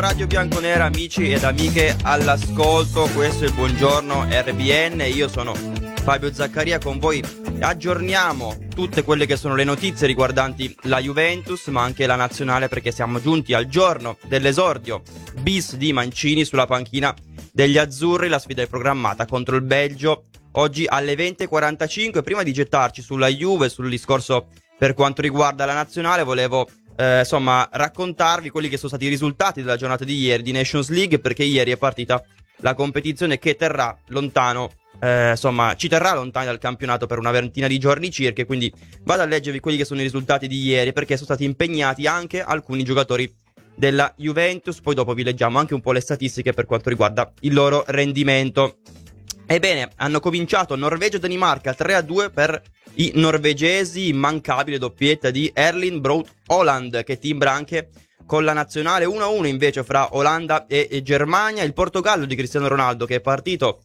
Radio Bianconera, amici ed amiche all'ascolto, questo è il Buongiorno RBN, io sono Fabio Zaccaria, con voi aggiorniamo tutte quelle che sono le notizie riguardanti la Juventus, ma anche la nazionale, perché siamo giunti al giorno dell'esordio bis di Mancini sulla panchina degli azzurri. La sfida è programmata contro il Belgio oggi alle 20:45. Prima di gettarci sulla Juve, sul discorso per quanto riguarda la nazionale, volevo raccontarvi quelli che sono stati i risultati della giornata di ieri di Nations League, perché ieri è partita la competizione che terrà lontano, ci terrà lontani dal campionato per una ventina di giorni circa. Quindi vado a leggervi quelli che sono i risultati di ieri, perché sono stati impegnati anche alcuni giocatori della Juventus. Poi dopo vi leggiamo anche un po' le statistiche per quanto riguarda il loro rendimento. Ebbene, hanno cominciato Norvegia-Danimarca 3-2 per i norvegesi, immancabile doppietta di Erling Braut Haaland, che timbra anche con la nazionale. 1-1 invece fra Olanda e Germania. Il Portogallo di Cristiano Ronaldo, che è partito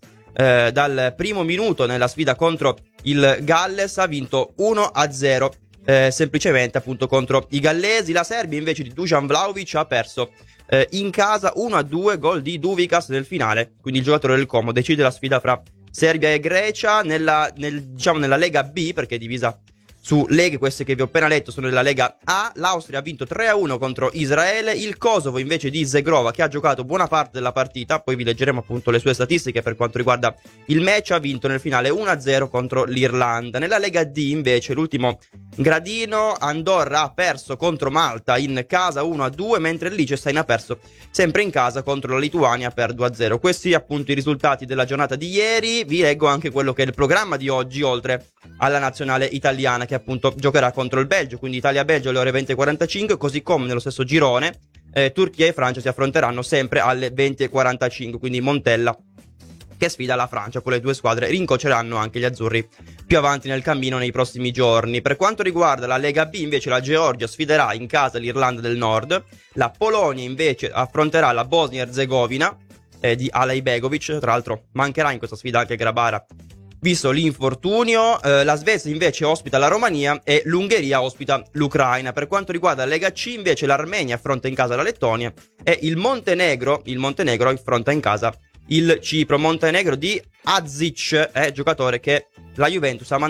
dal primo minuto nella sfida contro il Galles, ha vinto 1-0 semplicemente appunto contro i gallesi. La Serbia invece di Dusan Vlahovic ha perso in casa 1-2, gol di Duvikas nel finale, quindi il giocatore del Como decide la sfida fra Serbia e Grecia. Nella Lega B, perché è divisa su leghe, queste che vi ho appena letto sono della Lega A, l'Austria ha vinto 3-1 contro Israele. Il Kosovo invece di Zegrova, che ha giocato buona parte della partita, poi vi leggeremo appunto le sue statistiche per quanto riguarda il match, ha vinto nel finale 1-0 contro l'Irlanda. Nella Lega D invece, l'ultimo gradino, Andorra ha perso contro Malta in casa 1-2, mentre il Liechtenstein ha perso sempre in casa contro la Lituania per 2-0. Questi appunto i risultati della giornata di ieri. Vi leggo anche quello che è il programma di oggi, oltre alla nazionale italiana, che appunto giocherà contro il Belgio, quindi Italia-Belgio alle ore 20:45, così come nello stesso girone Turchia e Francia si affronteranno sempre alle 20:45, quindi Montella che sfida la Francia. Poi le due squadre rincoceranno anche gli azzurri più avanti nel cammino nei prossimi giorni. Per quanto riguarda la Lega B invece, la Georgia sfiderà in casa l'Irlanda del Nord, la Polonia invece affronterà la Bosnia Erzegovina di Alej Begovic. Tra l'altro mancherà in questa sfida anche Grabara, visto l'infortunio. La Svezia invece ospita la Romania e l'Ungheria ospita l'Ucraina. Per quanto riguarda la Lega C invece, l'Armenia affronta in casa la Lettonia e il Montenegro affronta in casa il Cipro. Montenegro di Azic, giocatore che la Juventus ha